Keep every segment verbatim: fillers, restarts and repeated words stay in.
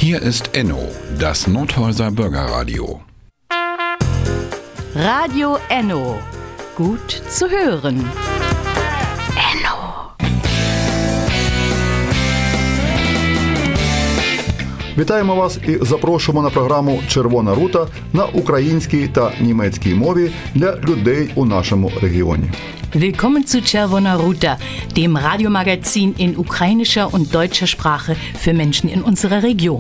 Hier ist Enno, das Nordhäuser Bürgerradio. Radio Enno. Gut zu hören. Enno. Вітаємо вас і запрошуємо на програму «Червона рута» на українській та німецькій мові для людей у нашому регіоні. Willkommen zu Czerwona Ruta, dem Radiomagazin in ukrainischer und deutscher Sprache für Menschen in unserer Region.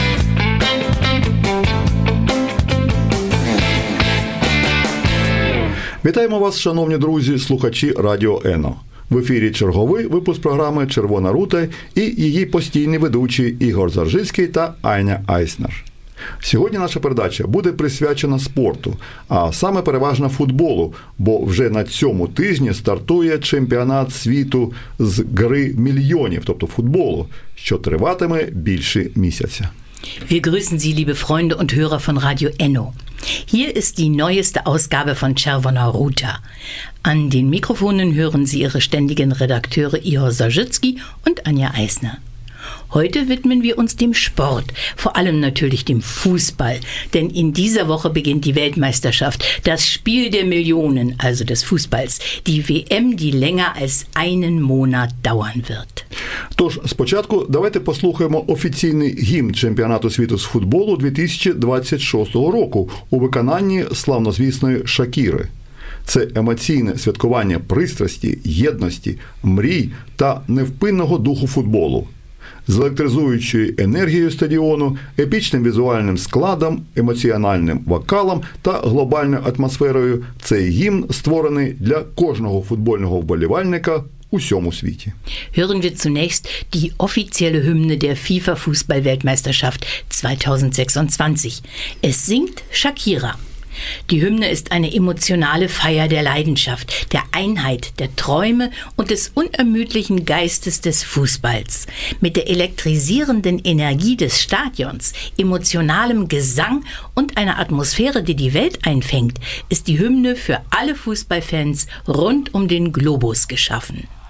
Вітаємо вас, шановні друзі, слухачі Радіо Ено. В ефірі черговий випуск програми «Червона рута» і її постійні ведучі Ігор Заржицький та Аня Айснер. Сьогодні наша передача буде присвячена спорту, а саме переважно футболу, бо вже на цьому тижні стартує чемпіонат світу з гри мільйонів, тобто футболу, що триватиме більше місяця. Wir grüßen Sie, liebe Freunde und Hörer von Radio Enno. Hier ist die neueste Ausgabe von Czerwona Ruta. An den Mikrofonen hören Sie Ihre ständigen Redakteure Igor Zarzycki und Anja Eisner. Heute widmen wir uns dem Sport, vor allem natürlich dem Fußball, denn in dieser Woche beginnt die Weltmeisterschaft, das Spiel der Millionen, also des Fußballs, die W M, die länger als einen Monat dauern wird. Тож, спочатку давайте послухаємо офіційний гімн чемпіонату світу з футболу дві тисячі двадцять шостого року у виконанні славнозвісної Шакіри. Це емоційне святкування пристрасті, єдності, мрій та невпинного духу футболу. З електризуючою енергією стадіону, епічним візуальним складом, емоціональним вокалом та глобальною атмосферою цей гімн створений для кожного футбольного вболівальника у всьому світі. Hören wir zunächst die offizielle Hymne der FIFA-Fußball-Weltmeisterschaft zweitausendsechsundzwanzig. Es singt Shakira. Die Hymne ist eine emotionale Feier der Leidenschaft, der Einheit, der Träume und des unermüdlichen Geistes des Fußballs. Mit der elektrisierenden Energie des Stadions, emotionalem Gesang und einer Atmosphäre, die die Welt einfängt, ist die Hymne für alle Fußballfans rund um den Globus geschaffen.